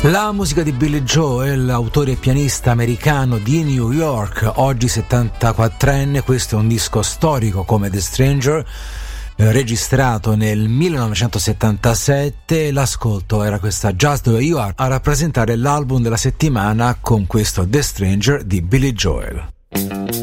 La musica di Billy Joel, autore e pianista americano di New York, oggi 74enne. Questo è un disco storico come The Stranger, registrato nel 1977. L'ascolto era questa Just The Way You Are a rappresentare l'album della settimana con questo The Stranger di Billy Joel.